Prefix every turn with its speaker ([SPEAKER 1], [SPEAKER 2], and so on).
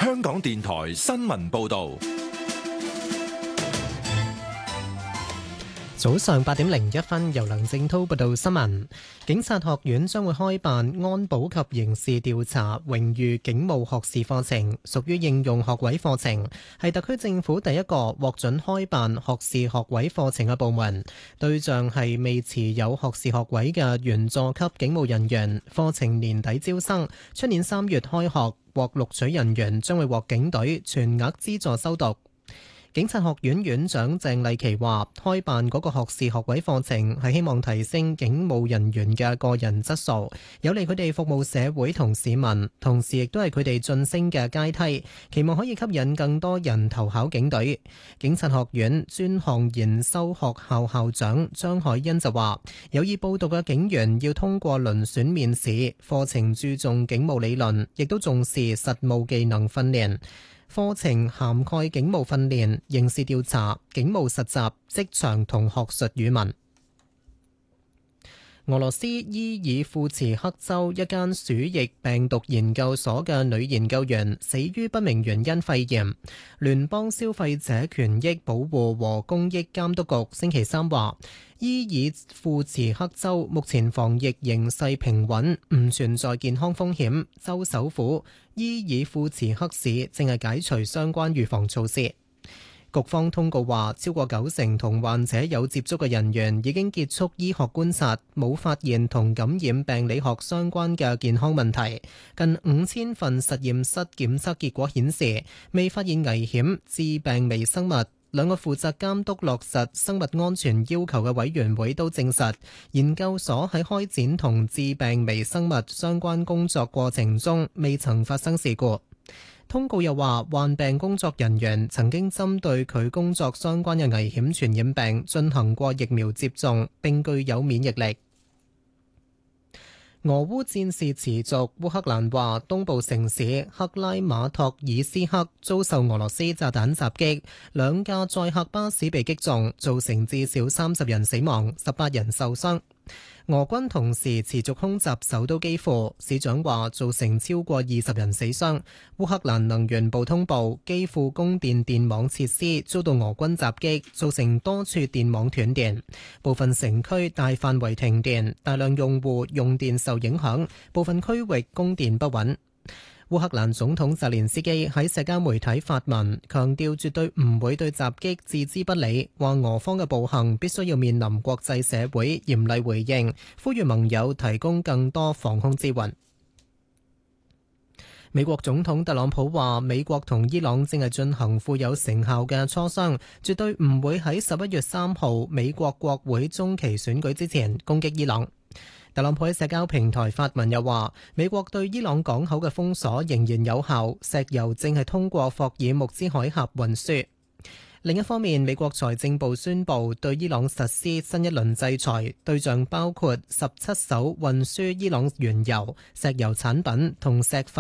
[SPEAKER 1] 香港電台新聞報道。
[SPEAKER 2] 早上8:01，由梁正滔報道新聞。警察學院將會開辦安保及刑事調查榮譽警務學士課程，屬於應用學位課程，係特區政府第一個獲准開辦學士學位課程嘅部門。對象係未持有學士學位嘅員佐級警務人員。課程年底招生，出年3月開學，獲錄取人員將會獲警隊全額資助修讀。警察學院院長鄭麗琪話：開辦嗰個學士學位課程係希望提升警務人員嘅個人質素，有利佢哋服務社會同市民，同時亦都係佢哋晉升嘅階梯，期望可以吸引更多人投考警隊。警察學院專項研修學校校長張海欣就話：有意報讀嘅警員要通過遴選面試，課程注重警務理論，亦都重視實務技能訓練。課程涵蓋警務訓練、刑事調查、警務實習、職場同學術語文。俄羅斯伊爾庫茨克州一間鼠疫病毒研究所嘅女研究員死於不明原因肺炎。聯邦消費者權益保護和公益監督局星期三話，伊爾庫茨克州目前防疫形勢平穩，唔存在健康風險。州首府伊爾庫茨克市正係解除相關預防措施。局方通告話，超過90%同患者有接觸嘅人員已經結束醫學觀察，冇發現同感染病理學相關嘅健康問題。近5000份實驗室檢測結果顯示，未發現危險致病微生物。兩個負責監督落實生物安全要求嘅委員會都證實，研究所喺開展同致病微生物相關工作過程中未曾發生事故。通告又話，患病工作人員曾經針對佢工作相關嘅危險傳染病進行過疫苗接種，並具有免疫力。俄烏戰事持續，烏克蘭話東部城市克拉馬托爾斯克遭受俄羅斯炸彈襲擊，2架載客巴士被擊中，造成至少30人死亡，18人受傷。俄軍同時持續空襲首都基輔，市長話造成超過20人死傷。烏克蘭能源部通報，基輔供電電網設施遭到俄軍襲擊，造成多處電網斷電，部分城區大範圍停電，大量用戶用電受影響，部分區域供電不穩。烏克蘭總統澤連斯基喺社交媒體發文，強調絕對唔會對襲擊置之不理，話俄方嘅暴行必須要面臨國際社會嚴厲回應，呼籲盟友提供更多防空支援。美國總統特朗普話，美國同伊朗正係進行富有成效嘅磋商，絕對唔會喺11月3號美國國會中期選舉之前攻擊伊朗。特朗普喺社交平台發文又話，美國對伊朗港口嘅封鎖仍然有效，石油正係通過霍爾木茲海峽運輸。另一方面，美國財政部宣布對伊朗實施新一輪制裁，對象包括17艘運輸伊朗原油、石油產品同石化